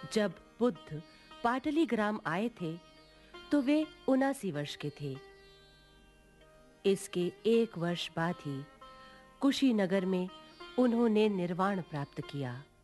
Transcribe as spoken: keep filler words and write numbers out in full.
जब बुद्ध पाटली ग्राम आए थे तो वे उनासी वर्ष के थे। इसके एक वर्ष बाद ही कुशीनगर में उन्होंने निर्वाण प्राप्त किया।